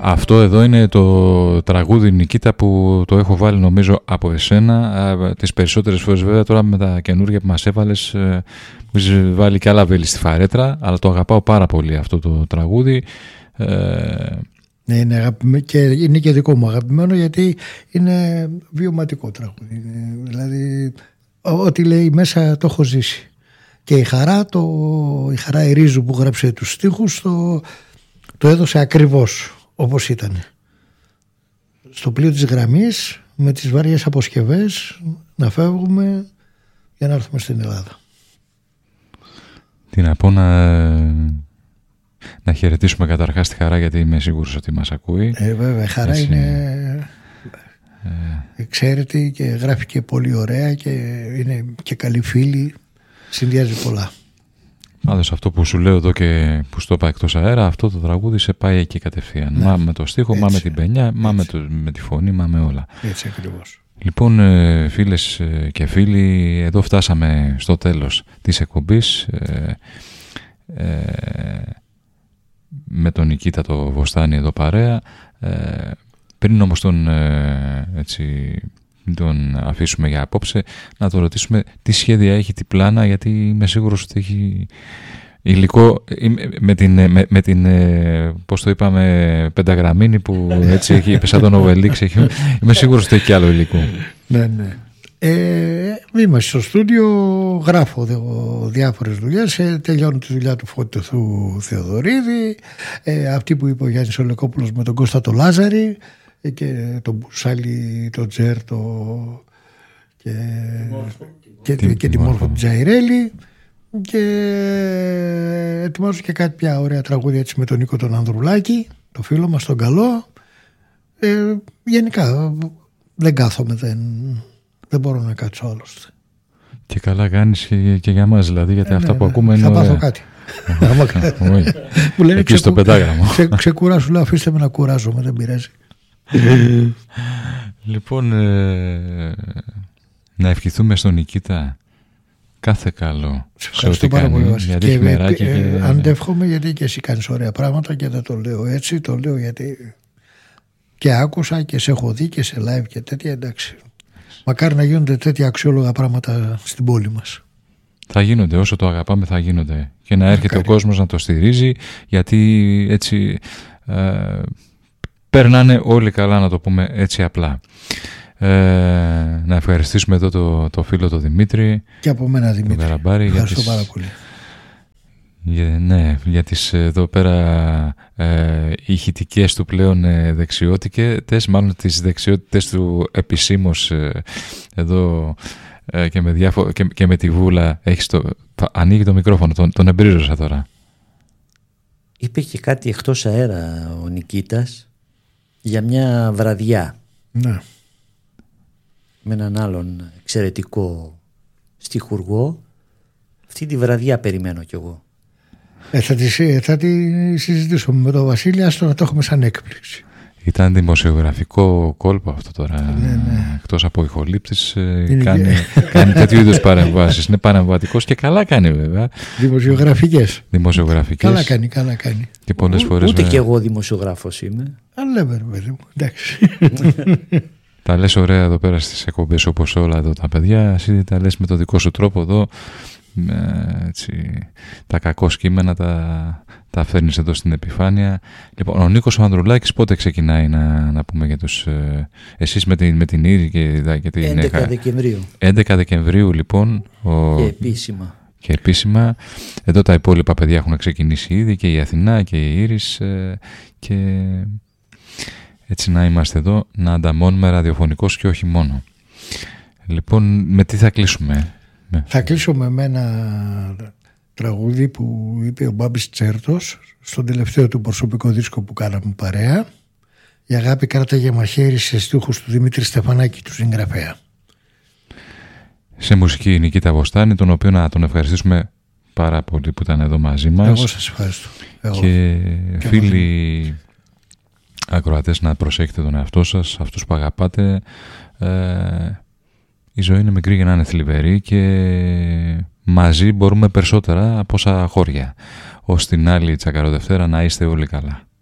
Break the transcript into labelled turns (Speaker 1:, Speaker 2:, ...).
Speaker 1: Αυτό εδώ είναι το τραγούδι Νικήτα που το έχω βάλει νομίζω από εσένα τις περισσότερες φορές. Βέβαια τώρα με τα καινούργια που μας έβαλες μου έχεις βάλει και άλλα βέλη στη φαρέτρα, αλλά το αγαπάω πάρα πολύ αυτό το τραγούδι.
Speaker 2: Ναι, είναι και δικό μου αγαπημένο, γιατί είναι βιωματικό τραγούδι. Δηλαδή ό,τι λέει μέσα το έχω ζήσει. Και η χαρά η Ρίζου που γράψε τους στίχους το έδωσε ακριβώς όπως ήταν. Στο πλοίο της γραμμής, με τις βαριές αποσκευές, να φεύγουμε για να έρθουμε στην Ελλάδα.
Speaker 1: Τι να πω, να χαιρετήσουμε καταρχάς τη Χαρά, γιατί είμαι σίγουρος ότι μας ακούει.
Speaker 2: Βέβαια, Χαρά είναι εξαίρετη και γράφει και πολύ ωραία και είναι και καλή φίλη, συνδυάζει πολλά.
Speaker 1: Πάντως αυτό που σου λέω εδώ και που στο είπα εκτός αέρα, αυτό το τραγούδι σε πάει εκεί κατευθείαν. Ναι. Μα με το στίχο, έτσι, μα με την πενιά, μα με τη φωνή, μα με όλα.
Speaker 2: Έτσι ακριβώς.
Speaker 1: Λοιπόν, φίλες και φίλοι, εδώ φτάσαμε στο τέλος της εκπομπής με τον Νικήτα το Βοστάνη εδώ παρέα. Πριν όμως τον αφήσουμε για απόψε, να το ρωτήσουμε τι σχέδια έχει, τι πλάνα, γιατί είμαι σίγουρος ότι έχει υλικό με την πώς το είπαμε, πενταγραμμίνη που έτσι έχει σαν τον Οβελίξ. Είμαι σίγουρος ότι έχει και άλλο υλικό.
Speaker 2: Ναι. Είμαστε στο στούντιο, γράφω διάφορες δουλειές. Τελειώνω τη δουλειά του Φώτη του Θεοδωρίδη, αυτή που είπε ο Γιάννης Ολεκόπουλος με τον Κώστα το Λάζαρη και τον Μπουσάλη, τον Τζέρτο και τη Μόρφο του Τζαϊρέλη, και ετοιμάζω και κάτι πια ωραία τραγούδια έτσι με τον Νίκο τον Ανδρουλάκη, το φίλο μας τον καλό. Γενικά δεν κάθομαι, δεν μπορώ να κάτσω άλλωστε.
Speaker 1: Και καλά κάνεις και για μας δηλαδή, γιατί αυτά που ακούμε είναι
Speaker 2: θα πάθω κάτι.
Speaker 1: Μου λένε εκεί στο πεντάγραμμο.
Speaker 2: Ξεκουράσου, λέω, αφήστε με να κουράζομαι, δεν πειράζει.
Speaker 1: Λοιπόν, να ευχηθούμε στον Νικήτα κάθε καλό.
Speaker 2: Σε ευχαριστώ πάρα πολύ.
Speaker 1: Και
Speaker 2: αντεύχομαι, γιατί και εσύ κάνεις ωραία πράγματα και δεν το λέω έτσι, το λέω γιατί και άκουσα και σε έχω δει και σε live και τέτοια, εντάξει. Μακάρι να γίνονται τέτοια αξιόλογα πράγματα στην πόλη μας.
Speaker 1: Θα γίνονται, όσο το αγαπάμε θα γίνονται. Και να έρχεται ο κόσμος να το στηρίζει, γιατί έτσι περνάνε όλοι καλά, να το πούμε έτσι απλά. Να ευχαριστήσουμε εδώ το φίλο τον Δημήτρη.
Speaker 2: Και από μένα, Δημήτρη. Ευχαριστώ πάρα πολύ.
Speaker 1: Ναι, για τις εδώ πέρα ηχητικές του πλέον δεξιότητες, μάλλον τις δεξιότητες του επισήμως εδώ και με τη Βούλα. Ανοίγει το μικρόφωνο, τον εμπρίζωσα τώρα.
Speaker 3: Είπε και κάτι εκτός αέρα ο Νικήτας για μια βραδιά.
Speaker 2: Ναι.
Speaker 3: Με έναν άλλον εξαιρετικό στιχουργό. Αυτή τη βραδιά περιμένω κι εγώ.
Speaker 2: Θα τη συζητήσουμε με τον Βασίλη, άστο να το έχουμε σαν έκπληξη.
Speaker 1: Ήταν δημοσιογραφικό κόλπο αυτό τώρα.
Speaker 2: Ναι.
Speaker 1: Εκτός από ηχολήπτης κάνει τέτοιου είδους παρεμβάσεις. Είναι παρεμβατικός και καλά κάνει βέβαια.
Speaker 2: Δημοσιογραφικές. Καλά κάνει.
Speaker 1: Και πολλές φορές
Speaker 3: ούτε κι εγώ δημοσιογράφος είμαι.
Speaker 2: Αλλά βέβαια μου, εντάξει.
Speaker 1: Τα λες ωραία εδώ πέρα στις εκπομπές, όπως όλα εδώ τα παιδιά. Εσύ τα λες με το δικό σου τρόπο εδώ. Έτσι, τα κακό κείμενα τα φέρνεις εδώ στην επιφάνεια. Λοιπόν, ο Νίκος ο Ανδρουλάκης πότε ξεκινάει, να πούμε για τους εσείς με την Ήρη και την
Speaker 3: 11 Δεκεμβρίου.
Speaker 1: 11 Δεκεμβρίου λοιπόν και επίσημα. Εδώ τα υπόλοιπα παιδιά έχουν ξεκινήσει ήδη, και η Αθηνά και η Ήρης, και έτσι να είμαστε εδώ να ανταμώνουμε ραδιοφωνικός και όχι μόνο. Λοιπόν, με τι θα κλείσουμε?
Speaker 2: Θα κλείσουμε με ένα τραγούδι που είπε ο Μπάμπης Τσέρτος στον τελευταίο του προσωπικό δίσκο που κάναμε παρέα. Η αγάπη κράταγε μαχαίρι, σε στίχους του Δημήτρη Στεφανάκη, του συγγραφέα.
Speaker 1: Σε μουσική Νικήτα Βοστάνη, τον οποίο να τον ευχαριστήσουμε πάρα πολύ που ήταν εδώ μαζί μας.
Speaker 2: Εγώ σας ευχαριστώ.
Speaker 1: Και φίλοι ακροατές, να προσέχετε τον εαυτό σας, αυτούς που αγαπάτε. Η ζωή είναι μικρή για να είναι θλιβερή, και μαζί μπορούμε περισσότερα από όσα χώρια. Ως την άλλη Τσακαροδευτέρα, να είστε όλοι καλά.